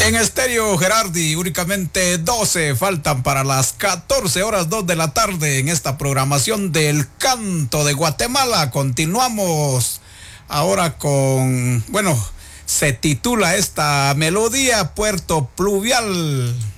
En Estéreo Gerardi, únicamente 12 faltan para las 14 horas 2 de la tarde en esta programación del Canto de Guatemala. Continuamos ahora con, bueno, se titula esta melodía Puerto Pluvial.